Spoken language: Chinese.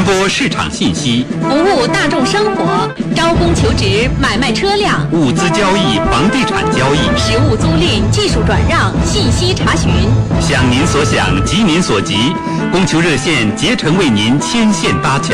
播市场信息， 服务大众生活，招工求职，买卖车辆， 物资交易，房地产交易， 实物租赁，技术转让，信息查询。 想您所想，急您所急，供求热线竭诚为您牵线搭桥。